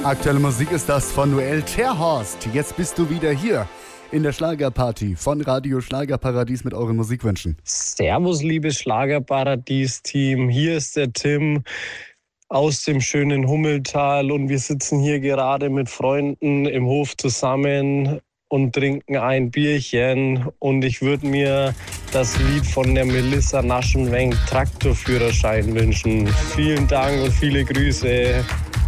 Aktuelle Musik ist das von Noel Terhorst. Jetzt bist du wieder hier in der Schlagerparty von Radio Schlagerparadies mit euren Musikwünschen. Servus, liebes Schlagerparadies-Team. Hier ist der Tim aus dem schönen Hummeltal und wir sitzen hier gerade mit Freunden im Hof zusammen und trinken ein Bierchen. Und ich würde mir das Lied von der Melissa Naschenwenk Traktorführerschein wünschen. Vielen Dank und viele Grüße.